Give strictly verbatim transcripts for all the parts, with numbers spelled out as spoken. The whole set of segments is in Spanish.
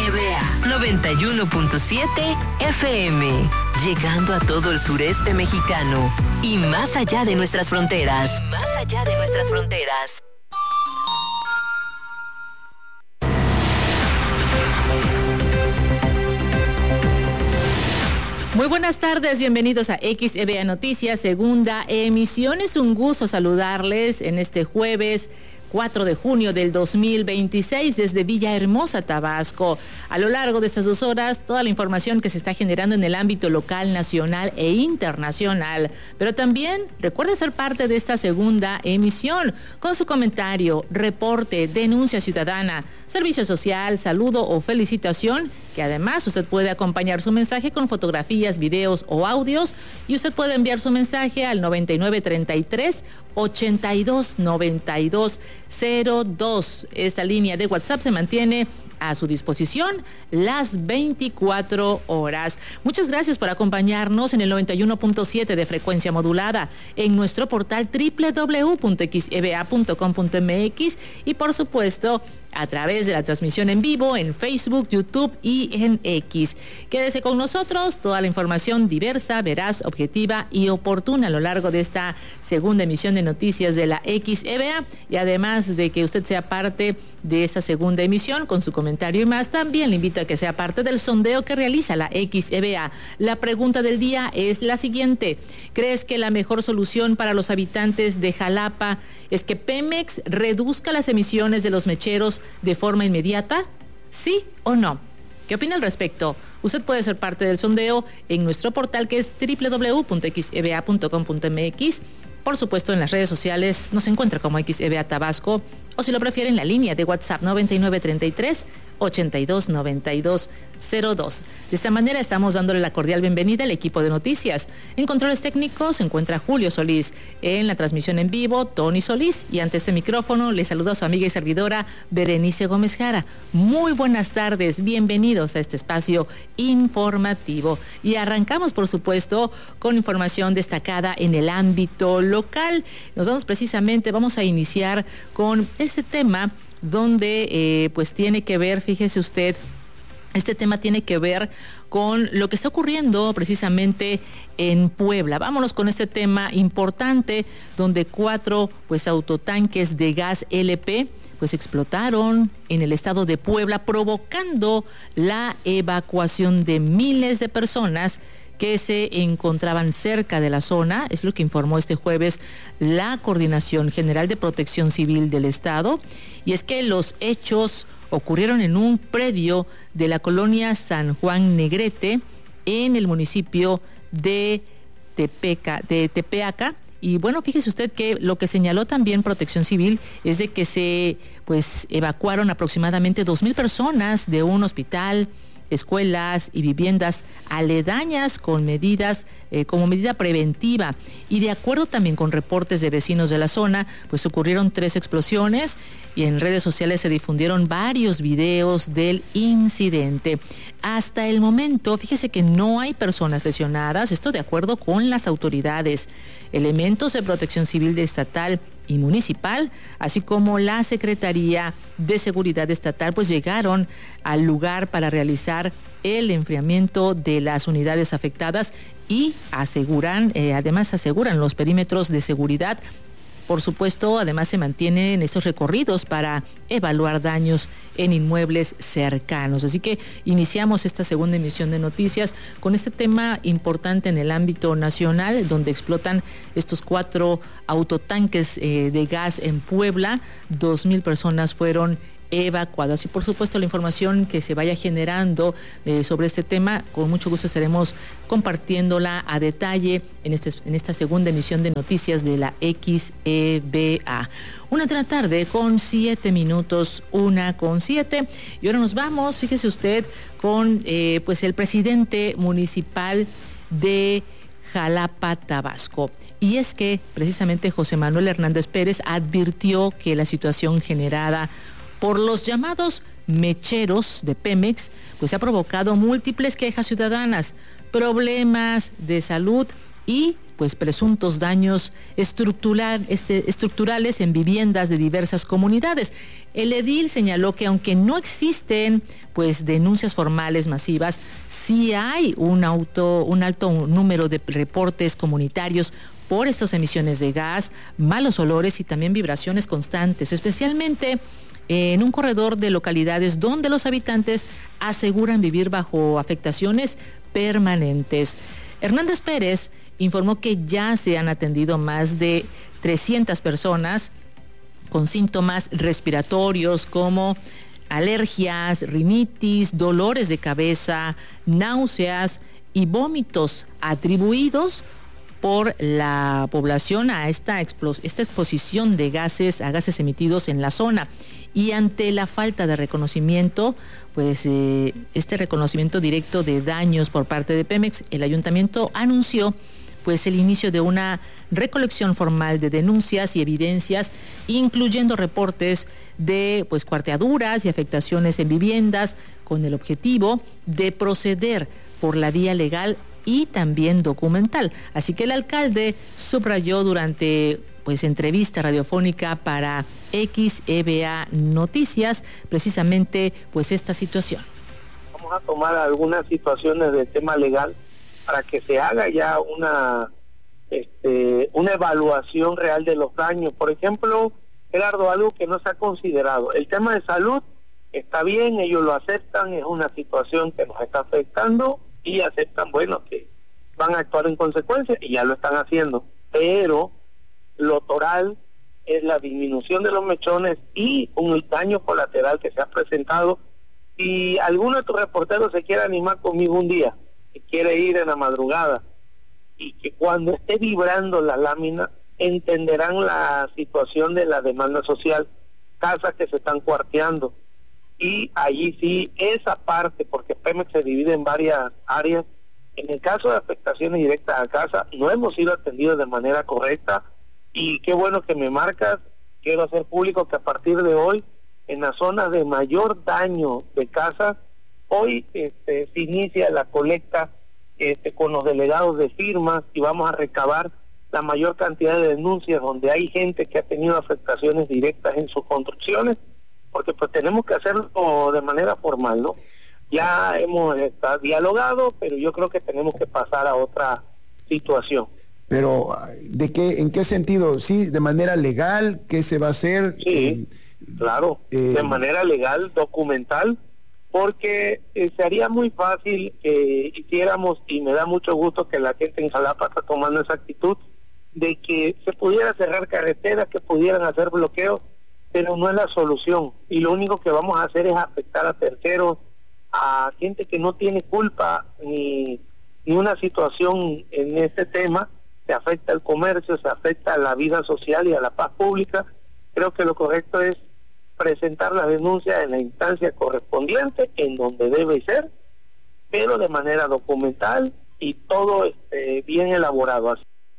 E B A noventa y uno punto siete F M, llegando a todo el sureste mexicano y más allá de nuestras fronteras. Y más allá de nuestras fronteras. Muy buenas tardes, bienvenidos a X E B A Noticias, segunda emisión. Es un gusto saludarles en este jueves cuatro de junio del dos mil veintiséis desde Villahermosa, Tabasco. A lo largo de estas dos horas, toda la información que se está generando en el ámbito local, nacional e internacional. Pero también recuerde ser parte de esta segunda emisión con su comentario, reporte, denuncia ciudadana, servicio social, saludo o felicitación, que además usted puede acompañar su mensaje con fotografías, videos o audios, y usted puede enviar su mensaje al noventa y nueve treinta y tres ochenta y dos noventa y dos cero dos. Esta línea de WhatsApp se mantiene a su disposición las veinticuatro horas. Muchas gracias por acompañarnos en el noventa y uno punto siete de frecuencia modulada, en nuestro portal doble u doble u doble u punto x e b a punto com punto m x y por supuesto a través de la transmisión en vivo en Facebook, YouTube y en X. Quédese con nosotros, toda la información diversa, veraz, objetiva y oportuna a lo largo de esta segunda emisión de noticias de la X E B A, y además de que usted sea parte de esa segunda emisión con su comentario y más, también le invito a que sea parte del sondeo que realiza la X E B A. La pregunta del día es la siguiente: ¿crees que la mejor solución para los habitantes de Jalapa es que Pemex reduzca las emisiones de los mecheros de forma inmediata? ¿Sí o no? ¿Qué opina al respecto? Usted puede ser parte del sondeo en nuestro portal, que es doble u doble u doble u punto x e b a punto com punto m x. Por supuesto, en las redes sociales nos encuentra como X E B A Tabasco, o si lo prefieren, la línea de WhatsApp noventa y nueve treinta y tres ochenta y dos noventa y dos cero dos. De esta manera estamos dándole la cordial bienvenida al equipo de noticias. En controles técnicos se encuentra Julio Solís, en la transmisión en vivo Tony Solís, y ante este micrófono le saluda a su amiga y servidora Berenice Gómez Jara. Muy buenas tardes, bienvenidos a este espacio informativo, y arrancamos por supuesto con información destacada en el ámbito local. Nos vamos precisamente, vamos a iniciar con este tema donde eh, pues tiene que ver, fíjese usted, este tema tiene que ver con lo que está ocurriendo precisamente en Puebla. Vámonos con este tema importante, donde cuatro pues autotanques de gas L P pues explotaron en el estado de Puebla, provocando la evacuación de miles de personas que se encontraban cerca de la zona. Es lo que informó este jueves la Coordinación General de Protección Civil del Estado. Y es que los hechos ocurrieron en un predio de la colonia San Juan Negrete, en el municipio de Tepeca, de Tepeaca. Y bueno, fíjese usted que lo que señaló también Protección Civil es de que se pues evacuaron aproximadamente dos mil personas de un hospital, escuelas y viviendas aledañas con medidas, eh, como medida preventiva. Y de acuerdo también con reportes de vecinos de la zona, pues ocurrieron tres explosiones, y en redes sociales se difundieron varios videos del incidente. Hasta el momento, fíjese que no hay personas lesionadas, esto de acuerdo con las autoridades. Elementos de Protección Civil estatal y municipal, así como la Secretaría de Seguridad Estatal, pues llegaron al lugar para realizar el enfriamiento de las unidades afectadas y aseguran, eh, además aseguran los perímetros de seguridad. Por supuesto, además se mantienen estos recorridos para evaluar daños en inmuebles cercanos. Así que iniciamos esta segunda emisión de noticias con este tema importante en el ámbito nacional, donde explotan estos cuatro autotanques eh, de gas en Puebla. Dos mil personas fueron evacuadas. Y por supuesto la información que se vaya generando eh, sobre este tema, con mucho gusto estaremos compartiéndola a detalle en, este, en esta segunda emisión de noticias de la X E B A. Una de la tarde con siete minutos, una con siete. Y ahora nos vamos, fíjese usted, con eh, pues el presidente municipal de Jalapa, Tabasco. Y es que precisamente José Manuel Hernández Pérez advirtió que la situación generada por los llamados mecheros de Pemex, pues ha provocado múltiples quejas ciudadanas, problemas de salud y pues presuntos daños estructural, este, estructurales en viviendas de diversas comunidades. El edil señaló que aunque no existen pues denuncias formales masivas, sí hay un, auto, un alto número de reportes comunitarios por estas emisiones de gas, malos olores y también vibraciones constantes, especialmente en un corredor de localidades donde los habitantes aseguran vivir bajo afectaciones permanentes. Hernández Pérez informó que ya se han atendido más de trescientas personas con síntomas respiratorios como alergias, rinitis, dolores de cabeza, náuseas y vómitos atribuidos por la población a esta, explos- esta exposición de gases, a gases emitidos en la zona. Y ante la falta de reconocimiento, pues eh, este reconocimiento directo de daños por parte de Pemex, el ayuntamiento anunció pues el inicio de una recolección formal de denuncias y evidencias, incluyendo reportes de pues cuarteaduras y afectaciones en viviendas, con el objetivo de proceder por la vía legal y también documental. Así que el alcalde subrayó durante pues entrevista radiofónica para X E B A Noticias precisamente pues esta situación. Vamos a tomar algunas situaciones del tema legal para que se haga ya una este, una evaluación real de los daños. Por ejemplo, Gerardo, algo que no se ha considerado, el tema de salud está bien, ellos lo aceptan, es una situación que nos está afectando y aceptan, bueno, que van a actuar en consecuencia y ya lo están haciendo, pero lo toral es la disminución de los mechones y un daño colateral que se ha presentado. Si alguno de tus reporteros se quiere animar conmigo un día, que quiere ir en la madrugada, y que cuando esté vibrando la lámina, entenderán la situación de la demanda social, casas que se están cuarteando, y allí sí, esa parte, porque Pemex se divide en varias áreas, en el caso de afectaciones directas a casa, no hemos sido atendidos de manera correcta, y qué bueno que me marcas. Quiero hacer público que a partir de hoy, en las zonas de mayor daño de casas, hoy este, se inicia la colecta este, con los delegados de firmas y vamos a recabar la mayor cantidad de denuncias donde hay gente que ha tenido afectaciones directas en sus construcciones, porque pues tenemos que hacerlo de manera formal, ¿no? Ya hemos está, dialogado, pero yo creo que tenemos que pasar a otra situación. Pero, ¿de qué, en qué sentido? ¿Sí, de manera legal? ¿Qué se va a hacer? Sí, eh, claro, eh, de manera legal, documental, porque eh, sería muy fácil que hiciéramos, y me da mucho gusto que la gente en Jalapa está tomando esa actitud, de que se pudiera cerrar carreteras, que pudieran hacer bloqueos, pero no es la solución, y lo único que vamos a hacer es afectar a terceros, a gente que no tiene culpa ni, ni una situación en este tema. Se afecta al comercio, se afecta a la vida social y a la paz pública. Creo que lo correcto es presentar la denuncia en la instancia correspondiente, en donde debe ser, pero de manera documental y todo este, bien elaborado.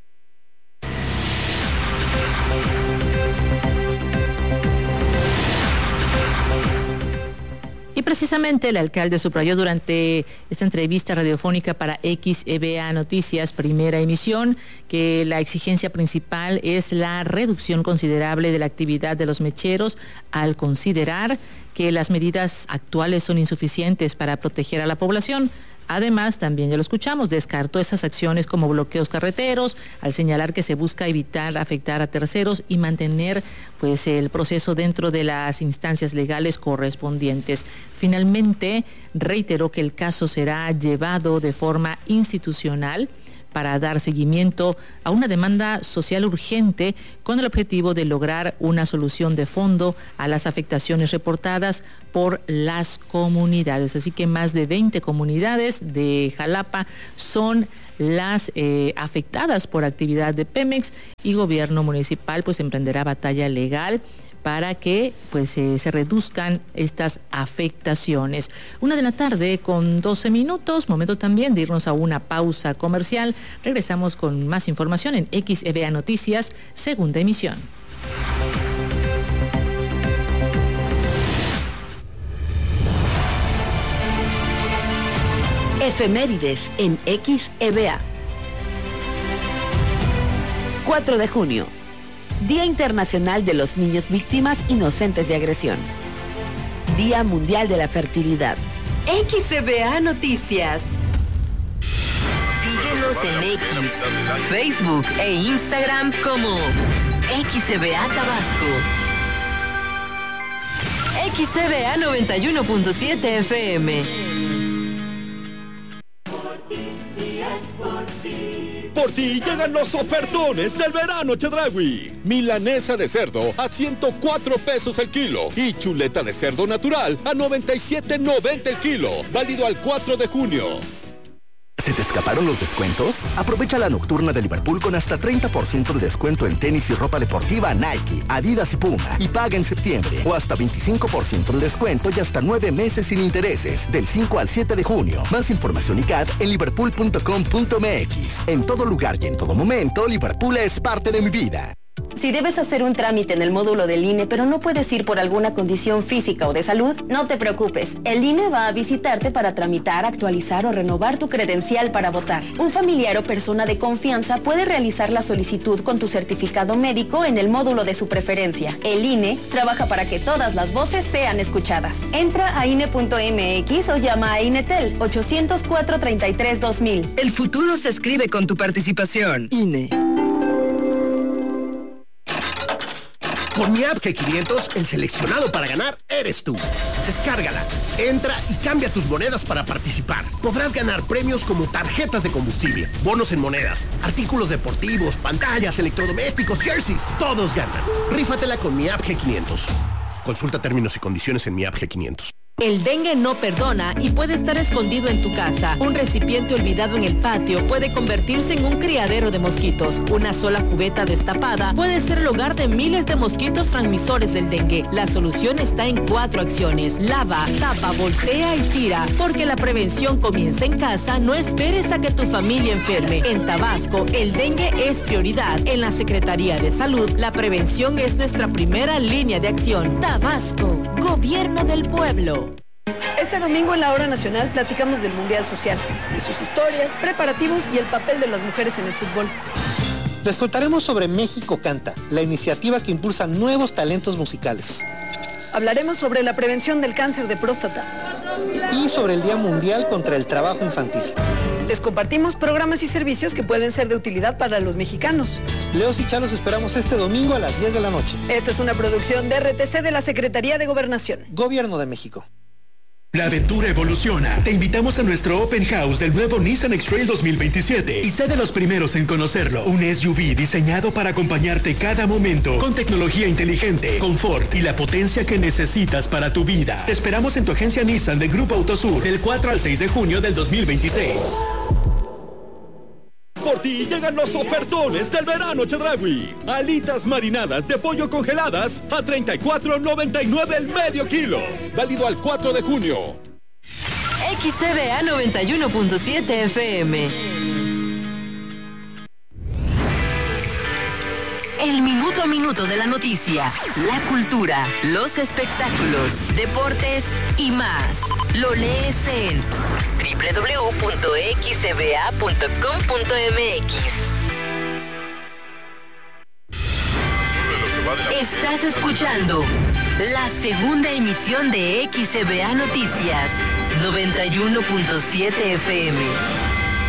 Y precisamente el alcalde subrayó durante esta entrevista radiofónica para X E B A Noticias, primera emisión, que la exigencia principal es la reducción considerable de la actividad de los mecheros, al considerar que las medidas actuales son insuficientes para proteger a la población. Además, también ya lo escuchamos, descartó esas acciones como bloqueos carreteros, al señalar que se busca evitar afectar a terceros y mantener pues el proceso dentro de las instancias legales correspondientes. Finalmente, reiteró que el caso será llevado de forma institucional para dar seguimiento a una demanda social urgente con el objetivo de lograr una solución de fondo a las afectaciones reportadas por las comunidades. Así que más de veinte comunidades de Jalapa son las eh, afectadas por actividad de Pemex, y gobierno municipal pues emprenderá batalla legal para que pues eh, se reduzcan estas afectaciones. Una de la tarde con doce minutos, momento también de irnos a una pausa comercial. Regresamos con más información en X E B A Noticias, segunda emisión. Efemérides en X E B A. cuatro de junio, Día Internacional de los Niños Víctimas Inocentes de Agresión. Día Mundial de la Fertilidad. X C B A Noticias. Síguenos en X, Facebook e Instagram como X C B A Tabasco. X C B A noventa y uno punto siete F M. Por ti llegan los ofertones del verano Chedraui. Milanesa de cerdo a ciento cuatro pesos el kilo y chuleta de cerdo natural a noventa y siete noventa el kilo. Válido al cuatro de junio. ¿Se te escaparon los descuentos? Aprovecha la nocturna de Liverpool con hasta treinta por ciento de descuento en tenis y ropa deportiva Nike, Adidas y Puma y paga en septiembre. O hasta veinticinco por ciento de descuento y hasta nueve meses sin intereses. Del cinco al siete de junio. Más información y C A D en liverpool punto com punto m x. En todo lugar y en todo momento, Liverpool es parte de mi vida. Si debes hacer un trámite en el módulo del I N E, pero no puedes ir por alguna condición física o de salud, no te preocupes. El I N E va a visitarte para tramitar, actualizar o renovar tu credencial para votar. Un familiar o persona de confianza puede realizar la solicitud con tu certificado médico en el módulo de su preferencia. El I N E trabaja para que todas las voces sean escuchadas. Entra a I N E punto m x o llama a INETEL ochocientos cuatro treinta y tres dos mil. El futuro se escribe con tu participación. I N E. Con mi app G quinientos, el seleccionado para ganar eres tú. Descárgala, entra y cambia tus monedas para participar. Podrás ganar premios como tarjetas de combustible, bonos en monedas, artículos deportivos, pantallas, electrodomésticos, jerseys. Todos ganan. Rífatela con mi app G quinientos. Consulta términos y condiciones en mi app G quinientos. El dengue no perdona y puede estar escondido en tu casa. Un recipiente olvidado en el patio puede convertirse en un criadero de mosquitos. Una sola cubeta destapada puede ser el hogar de miles de mosquitos transmisores del dengue. La solución está en cuatro acciones. Lava, tapa, voltea y tira. Porque la prevención comienza en casa, no esperes a que tu familia enferme. En Tabasco, el dengue es prioridad. En la Secretaría de Salud, la prevención es nuestra primera línea de acción. Tabasco, Gobierno del Pueblo. Este domingo en la Hora Nacional platicamos del Mundial Social, de sus historias, preparativos y el papel de las mujeres en el fútbol. Les contaremos sobre México Canta, la iniciativa que impulsa nuevos talentos musicales. Hablaremos sobre la prevención del cáncer de próstata. Y sobre el Día Mundial contra el Trabajo Infantil. Les compartimos programas y servicios que pueden ser de utilidad para los mexicanos. Leos y Chalos esperamos este domingo a las diez de la noche. Esta es una producción de R T C de la Secretaría de Gobernación. Gobierno de México. La aventura evoluciona. Te invitamos a nuestro Open House del nuevo Nissan X-Trail dos mil veintisiete y sé de los primeros en conocerlo. Un S U V diseñado para acompañarte cada momento con tecnología inteligente, confort y la potencia que necesitas para tu vida. Te esperamos en tu agencia Nissan de Grupo Autosur del cuatro al seis de junio del dos mil veintiséis. Por ti llegan los ofertones del verano Chedraui. Alitas marinadas de pollo congeladas a treinta y cuatro noventa y nueve el medio kilo. Válido al cuatro de junio. X C B A noventa y uno punto siete F M. El minuto a minuto de la noticia, la cultura, los espectáculos, deportes y más. Lo lees en doble u doble u doble u punto x c b a punto com punto m x. Estás escuchando la segunda emisión de X C B A Noticias noventa y uno punto siete F M.